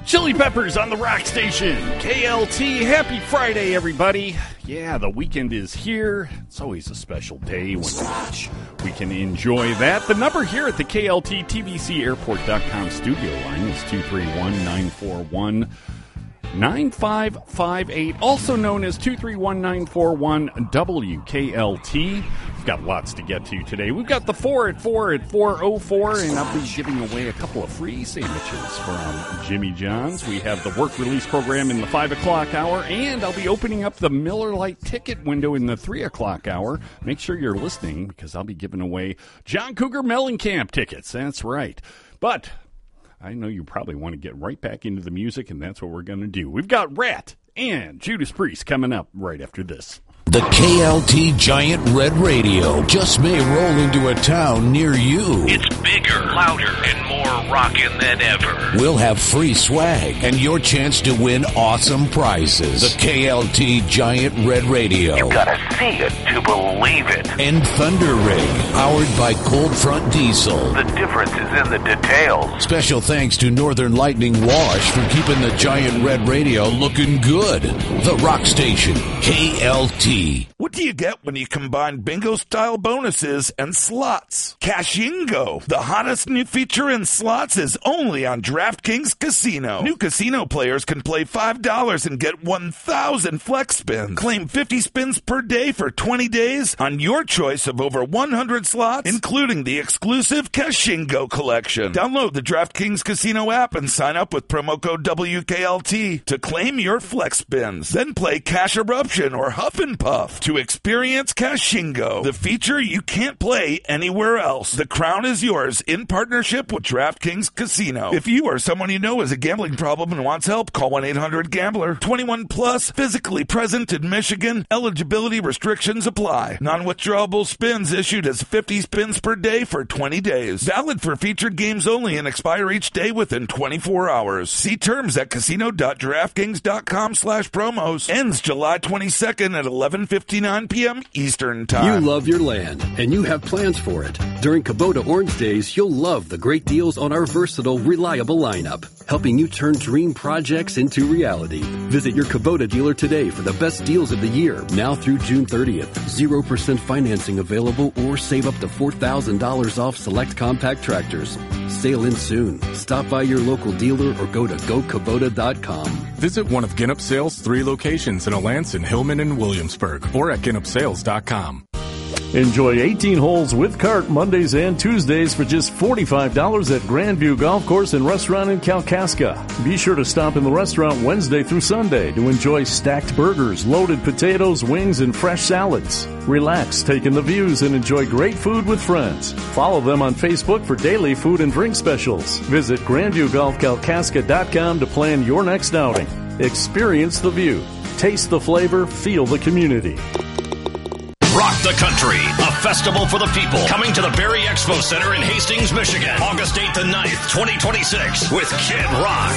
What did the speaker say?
Chili Peppers on the Rock Station, KLT. Happy Friday, everybody. Yeah, the weekend is here. It's always a special day when we can enjoy that. The number here at the KLT TBCAirport.com studio line is 231-941-9558, also known as 231-941-WKLT. We've got lots to get to today. We've got the 4 at 404, and I'll be giving away a couple of free sandwiches from Jimmy John's. We have the work release program in the 5 o'clock hour, and I'll be opening up the Miller Lite ticket window in the 3 o'clock hour. Make sure you're listening, because I'll be giving away John Cougar Mellencamp tickets. That's right. But I know you probably want to get right back into the music, and that's what we're going to do. We've got Rat and Judas Priest coming up right after this. The KLT Giant Red Radio just may roll into a town near you. It's bigger, louder, and more rockin' than ever. We'll have free swag and your chance to win awesome prizes. The KLT Giant Red Radio. You gotta see it to believe it. And Thunder Rig, powered by Cold Front Diesel. The difference is in the details. Special thanks to Northern Lightning Wash for keeping the Giant Red Radio looking good. The Rock Station, KLT. What do you get when you combine bingo-style bonuses and slots? Cashingo, the hottest new feature in slots, is only on DraftKings Casino. New casino players can play $5 and get 1,000 flex spins. Claim 50 spins per day for 20 days on your choice of over 100 slots, including the exclusive Cashingo collection. Download the DraftKings Casino app and sign up with promo code WKLT to claim your flex spins. Then play Cash Eruption or Huff and Puff to experience Cashingo, the feature you can't play anywhere else. The crown is yours in partnership with DraftKings Casino. If you or someone you know has a gambling problem and wants help, call 1-800-GAMBLER. 21 plus, physically present in Michigan. Eligibility restrictions apply. Non-withdrawable spins issued as 50 spins per day for 20 days. Valid for featured games only and expire each day within 24 hours. See terms at casino.draftkings.com/promos. Ends July 22nd at 11:59 p.m. Eastern Time. You love your land, and you have plans for it. During Kubota Orange Days, you'll love the great deals on our versatile, reliable lineup, helping you turn dream projects into reality. Visit your Kubota dealer today for the best deals of the year, now through June 30th. 0% financing available, or save up to $4,000 off select compact tractors. Sale in soon. Stop by your local dealer or go to GoKubota.com. Visit one of Ginnup Sales' 3 locations in Alanson, Hillman, and Williamsburg, or at GinnupSales.com. Enjoy 18 holes with cart Mondays and Tuesdays for just $45 at Grandview Golf Course and Restaurant in Kalkaska. Be sure to stop in the restaurant Wednesday through Sunday to enjoy stacked burgers, loaded potatoes, wings, and fresh salads. Relax, take in the views, and enjoy great food with friends. Follow them on Facebook for daily food and drink specials. Visit GrandviewGolfKalkaska.com to plan your next outing. Experience the view. Taste the flavor. Feel the community. Rock the Country, a festival for the people, coming to the Berry Expo Center in Hastings, Michigan, August 8th and 9th, 2026, with Kid Rock.